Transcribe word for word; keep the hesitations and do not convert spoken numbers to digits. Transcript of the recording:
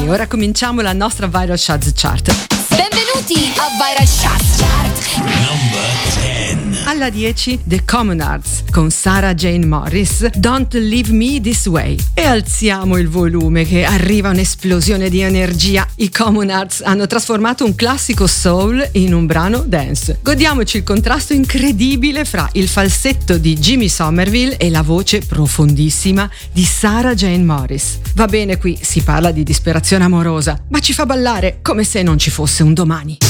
ora cominciamo la nostra Viral Chart Chart. Benvenuti a Viral Chart Chart. Number ten. Alla dieci The Commonards con Sarah Jane Morris, Don't Leave Me This Way. E alziamo il volume che arriva un'esplosione di energia. I Commonards hanno trasformato un classico soul in un brano dance. Godiamoci il contrasto incredibile fra il falsetto di Jimmy Somerville e la voce profondissima di Sarah Jane Morris. Va bene, qui si parla di disperazione amorosa, ma ci fa ballare come se non ci fosse un domani.